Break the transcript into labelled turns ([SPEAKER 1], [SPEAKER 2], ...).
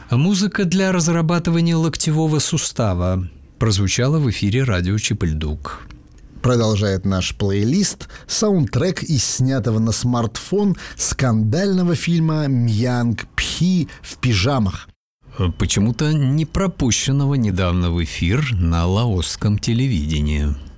[SPEAKER 1] Музыка для разрабатывания локтевого сустава прозвучала в эфире радио Чепыльдук.
[SPEAKER 2] Продолжает наш плейлист саундтрек из снятого на смартфон скандального фильма «Мьянг Пхи в пижамах».
[SPEAKER 1] Почему-то не пропущенного недавно в эфир на лаосском телевидении.